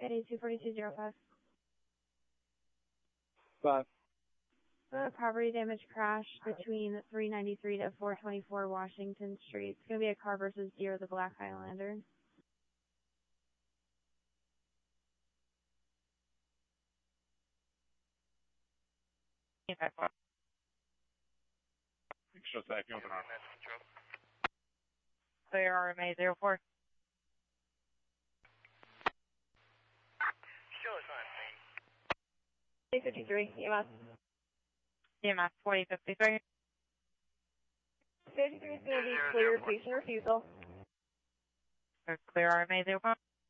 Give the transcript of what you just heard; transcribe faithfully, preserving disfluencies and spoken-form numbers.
A two forty-two zero five. Five. A property damage crash between three ninety-three to four twenty-four Washington Street. It's going to be a car versus Deer, the Black Highlander. Show that you Clear R M A zero four. Show us on eight fifty-three, E M S. E M S forty fifty-three. fifty-three is going to be clear, patient refusal. Clear R M A zero four.